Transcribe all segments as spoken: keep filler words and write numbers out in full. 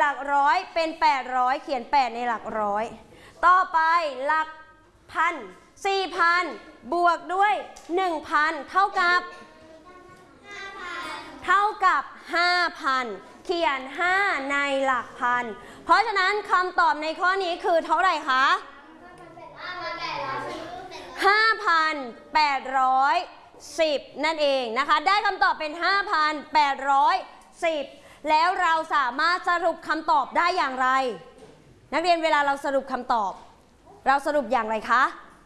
ลักร้อยเป็นแปดร้อยเขียนแปดในหลักร้อยต่อไปหลักพัน สี่พัน บวกด้วย หนึ่งพัน เท่ากับเท่ากับ ห้าพัน เขียนห้าในหลักพันเพราะฉะนั้นคำตอบในข้อนี้คือเท่าไหร่คะ ห้าพันแปดร้อยสิบ นั่นเองนะคะได้คำตอบเป็น ห้าพันแปดร้อยสิบ แล้วเราสามารถสรุปคำตอบได้อย่างไรนักเรียนเวลาเราสรุปคำตอบเราสรุปอย่างไรคะ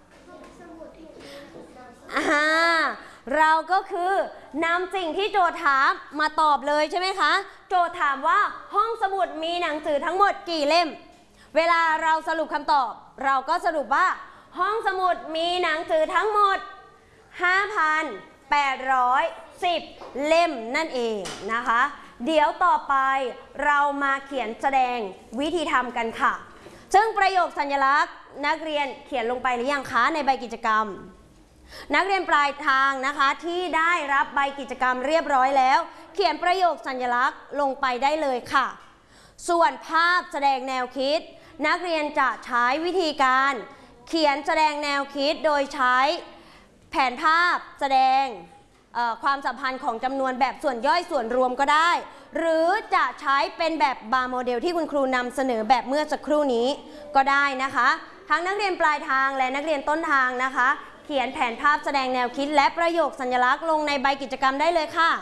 อ่าเราก็คือนำสิ่งที่โจทย์ถามมาตอบเลยใช่ไหมคะโจทย์ถามว่าห้องสมุดมีหนังสือทั้งหมดกี่เล่มเวลาเราสรุปคำตอบเราก็สรุปว่าห้องสมุดมีหนังสือทั้งหมด ห้าพันแปดร้อยสิบ เล่มนั่นเองนะคะเดี๋ยวต่อไปเรามาเขียนแสดงวิธีทำกันค่ะซึ่งประโยคสัญลักษณ์นักเรียนเขียนลงไปหรือยังคะในใบกิจกรรมนักเรียนปลายทางนะคะที่ได้รับใบกิจกรรมเรียบร้อยแล้วเขียนประโยคสัญลักษณ์ลงไปได้เลยค่ะส่วนภาพแสดงแนวคิดนักเรียนจะใช้วิธีการเขียนแสดงแนวคิดโดยใช้แผนภาพแสดงความสัมพันธ์ของจำนวนแบบส่วนย่อยส่วนรวมก็ได้หรือจะใช้เป็นแบบบาร์โมเดลที่คุณครูนำเสนอแบบเมื่อสักครู่นี้ก็ได้นะคะทั้งนักเรียนปลายทางและนักเรียนต้นทางนะคะเขียนแผนภาพแสดงแนวคิดและประโยคสัญลักษณ์ลงในใบกิจกรรมได้เลยค่ะ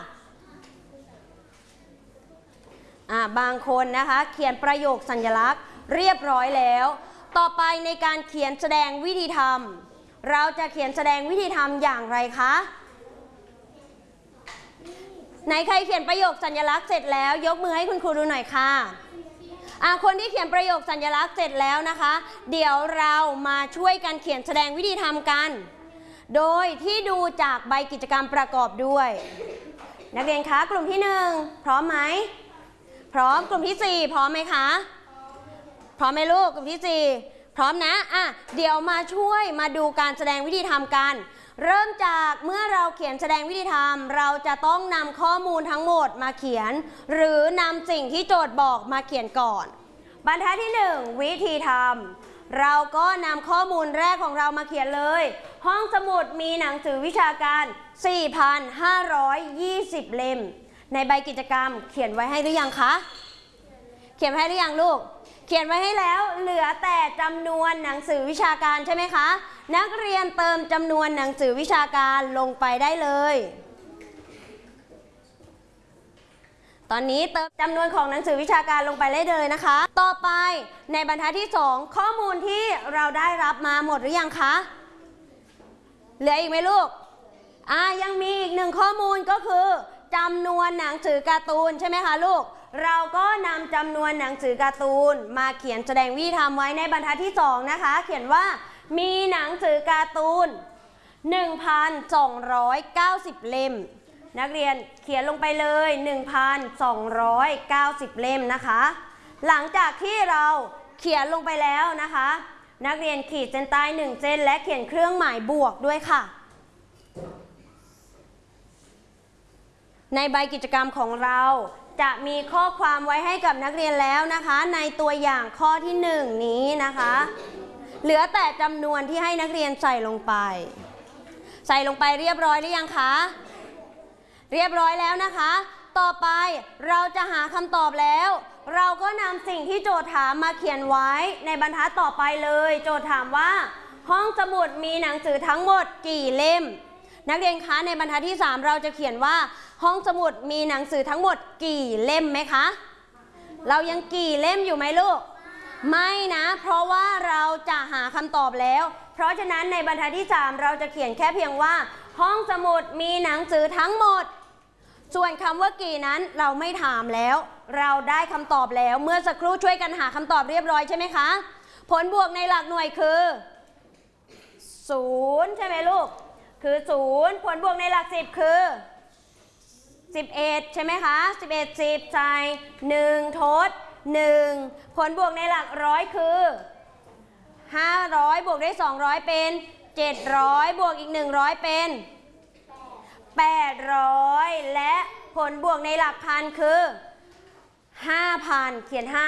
อ่าบางคนนะคะเขียนประโยคสัญลักษณ์เรียบร้อยแล้วต่อไปในการเขียนแสดงวิธีทำเราจะเขียนแสดงวิธีทำอย่างไรคะไหนใครเขียนประโยคสัญลักษณ์เสร็จแล้วยกมือให้คุณครูดูหน่อยค่ะอ่าคนที่เขียนประโยคสัญลักษณ์เสร็จแล้วนะคะเดี๋ยวเรามาช่วยกันเขียนแสดงวิธีทำกันโดยที่ดูจากใบกิจกรรมประกอบด้วยนักเรียนคะกลุ่มที่หนึ่งพร้อมไหมพร้อมกลุ่มที่สี่พร้อมไหมคะพร้อมไหมลูกกลุ่มที่สี่พร้อมนะอ่ะเดี๋ยวมาช่วยมาดูการแสดงวิธีทำกันเริ่มจากเมื่อเราเขียนแสดงวิธีทำเราจะต้องนำข้อมูลทั้งหมดมาเขียนหรือนำสิ่งที่โจทย์บอกมาเขียนก่อนบรรทัดที่หนึ่งวิธีทำเราก็นำข้อมูลแรกของเรามาเขียนเลยห้องสมุดมีหนังสือวิชาการ สี่พันห้าร้อยยี่สิบ เล่มในใบกิจกรรมเขียนไว้ให้หรือยังคะเขียนไว้ให้หรือยังลูกเขียนไว้ให้แล้วเหลือแต่จำนวนหนังสือวิชาการใช่ไหมคะนักเรียนเติมจำนวนหนังสือวิชาการลงไปได้เลยตอนนี้เติมจำนวนของหนังสือวิชาการลงไปได้เลยนะคะต่อไปในบรรทัดที่สองข้อมูลที่เราได้รับมาหมดหรือยังคะเหลืออีกไหมลูกอ่ายังมีอีกหนึ่งข้อมูลก็คือจำนวนหนังสือการ์ตูนใช่ไหมคะลูกเราก็นำจำนวนหนังสือการ์ตูนมาเขียนแสดงวิธีทำไว้ในบรรทัดที่สองนะคะเขียนว่ามีหนังสือการ์ตูน หนึ่งพันสองร้อยเก้าสิบ เล่มนักเรียนเขียนลงไปเลย หนึ่งพันสองร้อยเก้าสิบ เล่มนะคะหลังจากที่เราเขียนลงไปแล้วนะคะนักเรียนขีดเส้นใต้หนึ่งเส้นและเขียนเครื่องหมายบวกด้วยค่ะในใบกิจกรรมของเราจะมีข้อความไว้ให้กับนักเรียนแล้วนะคะในตัวอย่างข้อที่หนึ่งนี้นะคะเหลือแต่จำนวนที่ให้นักเรียนใส่ลงไปใส่ลงไปเรียบร้อยหรือยังคะเรียบร้อยแล้วนะคะต่อไปเราจะหาคำตอบแล้วเราก็นำสิ่งที่โจทย์ถามมาเขียนไว้ในบรรทัดต่อไปเลยโจทย์ถามว่าห้องสมุดมีหนังสือทั้งหมดกี่เล่มนักเรียนคะในบรรทัดที่สามเราจะเขียนว่าห้องสมุดมีหนังสือทั้งหมดกี่เล่มไหมคะเรายังกี่เล่มอยู่ไหมลูกไม่นะเพราะว่าเราจะหาคำตอบแล้วเพราะฉะนั้นในบรรทัดที่สามเราจะเขียนแค่เพียงว่าห้องสมุดมีหนังสือทั้งหมดส่วนคำว่ากี่นั้นเราไม่ถามแล้วเราได้คำตอบแล้วเมื่อสักครู่ช่วยกันหาคำตอบเรียบร้อยใช่ไหมคะผลบวกในหลักหน่วยคือศูนย์ใช่ไหมลูกคือศูนย์ผลบวกในหลักสิบคือสิบเอ็ดใช่ไหมคะสิบเอ็ด สิบใส่หนึ่งทดหนึ่งผลบวกในหลักร้อยคือห้าร้อยบวกด้วยสองร้อยเป็นเจ็ดร้อยบวกอีกหนึ่งร้อยเป็นแปดร้อยและผลบวกในหลักพันคือห้าพันเขียนห้า